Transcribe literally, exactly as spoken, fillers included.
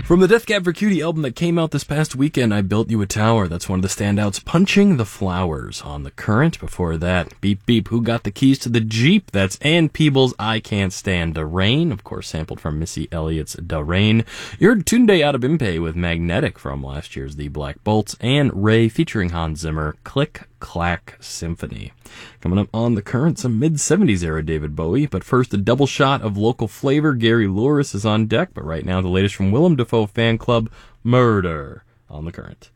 From the Death Cab for Cutie album that came out this past weekend, I Built You a Tower. That's one of the standouts. Punching the Flowers on The Current. Before that, Beep Beep, Who Got the Keys to the Jeep? That's Ann Peebles' I Can't Stand the Rain. Of course, sampled from Missy Elliott's Da Rain. You heard Tunde Adebimpe with Magnetic from last year's The Black Bolts. And Ray featuring Hans Zimmer, Click Clack Symphony. Coming up on The Current, some mid-seventies era David Bowie. But first, a double shot of local flavor. Gary Louris is on deck. But right now, the latest from Willem Dafoe Fan Club, Murder on The Current.